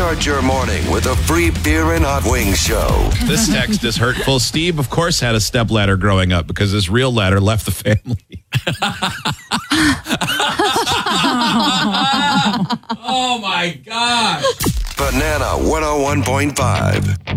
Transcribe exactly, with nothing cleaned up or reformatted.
Start your morning with a free beer and hot wings show. This text is hurtful. Steve, of course, had a step ladder growing up because his real ladder left the family. Oh, my gosh. Banana one oh one point five.